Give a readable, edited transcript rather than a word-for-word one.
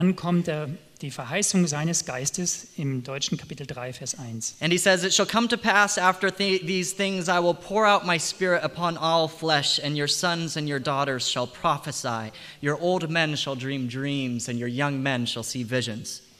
Dann kommt die Verheißung seines Geistes im Deutschen Kapitel 3, Vers 1. And he says, "It shall come to pass after these things I will pour out my spirit upon all flesh, and your sons and your daughters shall prophesy. Your old men shall dream dreams, and your young men shall see visions."